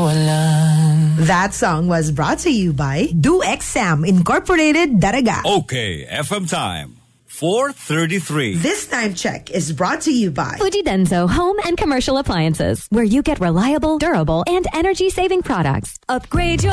kawalan. That song was brought to you by DoExam Incorporated, Daraga. Okay, FM time. 4:33. This time check is brought to you by Fuji Denso Home and Commercial Appliances, where you get reliable, durable, and energy-saving products. Upgrade your